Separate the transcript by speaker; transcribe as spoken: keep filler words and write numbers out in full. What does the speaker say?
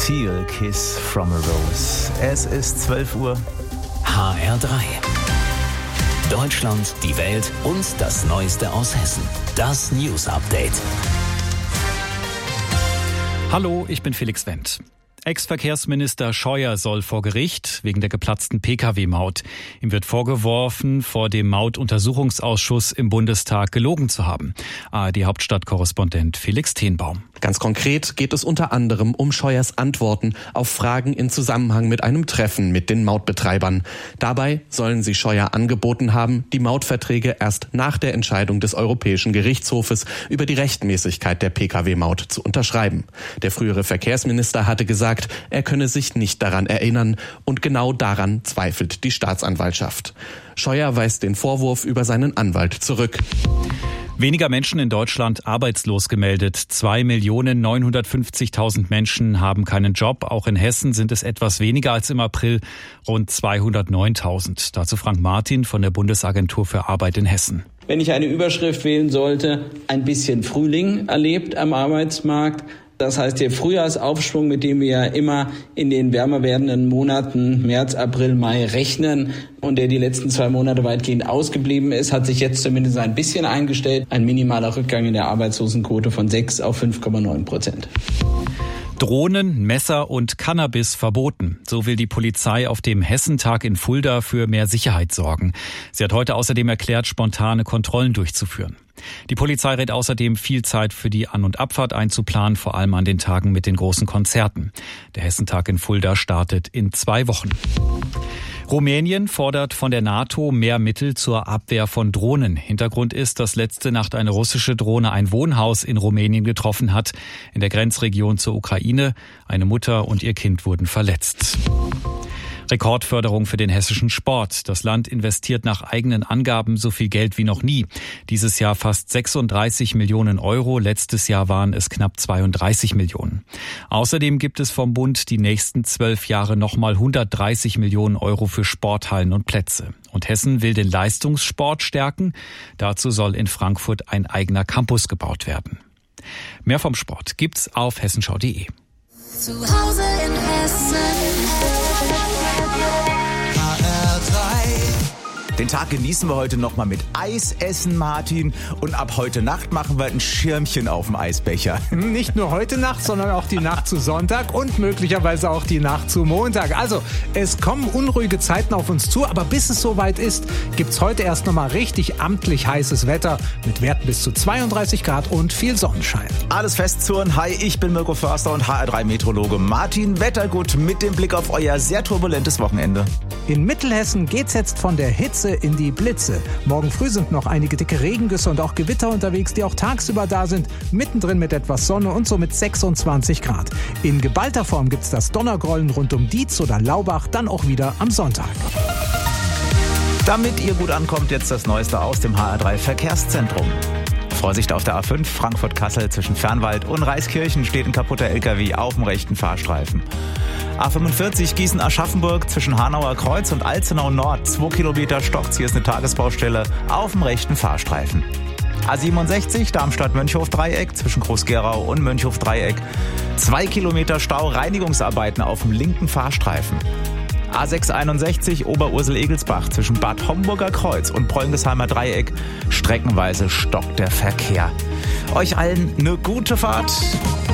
Speaker 1: Seal, Kiss from a Rose. Es ist zwölf Uhr.
Speaker 2: H R drei. Deutschland, die Welt und das Neueste aus Hessen. Das News Update.
Speaker 3: Hallo, ich bin Felix Wendt. Ex-Verkehrsminister Scheuer soll vor Gericht wegen der geplatzten P K W-Maut. Ihm wird vorgeworfen, vor dem Mautuntersuchungsausschuss im Bundestag gelogen zu haben. A R D-Hauptstadtkorrespondent Felix Tenbaum.
Speaker 4: Ganz konkret geht es unter anderem um Scheuers Antworten auf Fragen in Zusammenhang mit einem Treffen mit den Mautbetreibern. Dabei sollen sie Scheuer angeboten haben, die Mautverträge erst nach der Entscheidung des Europäischen Gerichtshofes über die Rechtmäßigkeit der P K W-Maut zu unterschreiben. Der frühere Verkehrsminister hatte gesagt, er könne sich nicht daran erinnern, und genau daran zweifelt die Staatsanwaltschaft. Scheuer weist den Vorwurf über seinen Anwalt zurück.
Speaker 3: Weniger Menschen in Deutschland arbeitslos gemeldet. zwei Millionen neunhundertfünfzigtausend Menschen haben keinen Job. Auch in Hessen sind es etwas weniger als im April, rund zweihundertneuntausend. Dazu Frank Martin von der Bundesagentur für Arbeit in Hessen.
Speaker 5: Wenn ich eine Überschrift wählen sollte, ein bisschen Frühling erlebt am Arbeitsmarkt. Das heißt, der Frühjahrsaufschwung, mit dem wir ja immer in den wärmer werdenden Monaten März, April, Mai rechnen und der die letzten zwei Monate weitgehend ausgeblieben ist, hat sich jetzt zumindest ein bisschen eingestellt. Ein minimaler Rückgang in der Arbeitslosenquote von sechs auf fünf Komma neun Prozent.
Speaker 3: Drohnen, Messer und Cannabis verboten. So will die Polizei auf dem Hessentag in Fulda für mehr Sicherheit sorgen. Sie hat heute außerdem erklärt, spontane Kontrollen durchzuführen. Die Polizei rät außerdem, viel Zeit für die An- und Abfahrt einzuplanen, vor allem an den Tagen mit den großen Konzerten. Der Hessentag in Fulda startet in zwei Wochen. Rumänien fordert von der NATO mehr Mittel zur Abwehr von Drohnen. Hintergrund ist, dass letzte Nacht eine russische Drohne ein Wohnhaus in Rumänien getroffen hat, in der Grenzregion zur Ukraine. Eine Mutter und ihr Kind wurden verletzt. Rekordförderung für den hessischen Sport. Das Land investiert nach eigenen Angaben so viel Geld wie noch nie. Dieses Jahr fast sechsunddreißig Millionen Euro. Letztes Jahr waren es knapp zweiunddreißig Millionen. Außerdem gibt es vom Bund die nächsten zwölf Jahre nochmal hundertdreißig Millionen Euro für Sporthallen und Plätze. Und Hessen will den Leistungssport stärken. Dazu soll in Frankfurt ein eigener Campus gebaut werden. Mehr vom Sport gibt's auf hessenschau punkt de.
Speaker 6: Zu Hause in Hessen.
Speaker 1: Den Tag genießen wir heute nochmal mit Eis essen, Martin. Und ab heute Nacht machen wir ein Schirmchen auf dem Eisbecher.
Speaker 7: Nicht nur heute Nacht, sondern auch die Nacht zu Sonntag und möglicherweise auch die Nacht zu Montag. Also, es kommen unruhige Zeiten auf uns zu, aber bis es soweit ist, gibt's heute erst nochmal richtig amtlich heißes Wetter mit Werten bis zu zweiunddreißig Grad und viel Sonnenschein.
Speaker 1: Alles festzurren. Hi, ich bin Mirko Förster und H R drei Meteorologe Martin Wettergut mit dem Blick auf euer sehr turbulentes Wochenende.
Speaker 7: In Mittelhessen geht's jetzt von der Hitze in die Blitze. Morgen früh sind noch einige dicke Regengüsse und auch Gewitter unterwegs, die auch tagsüber da sind. Mittendrin mit etwas Sonne und so mit sechsundzwanzig Grad. In geballter Form gibt's das Donnergrollen rund um Dietz oder Laubach dann auch wieder am Sonntag.
Speaker 1: Damit ihr gut ankommt, jetzt das Neueste aus dem H R drei Verkehrszentrum. Vorsicht auf der A fünf Frankfurt-Kassel zwischen Fernwald und Reiskirchen steht ein kaputter L K W auf dem rechten Fahrstreifen. A fünfundvierzig Gießen-Aschaffenburg zwischen Hanauer Kreuz und Alzenau Nord. Zwei Kilometer stockt's, hier ist eine Tagesbaustelle auf dem rechten Fahrstreifen. A siebenundsechzig Darmstadt-Mönchhof-Dreieck zwischen Groß-Gerau und Mönchhof-Dreieck. Zwei Kilometer Stau, Reinigungsarbeiten auf dem linken Fahrstreifen. A sechshunderteinundsechzig Oberursel-Egelsbach zwischen Bad Homburger Kreuz und Prolngesheimer Dreieck. Streckenweise stockt der Verkehr. Euch allen eine gute Fahrt.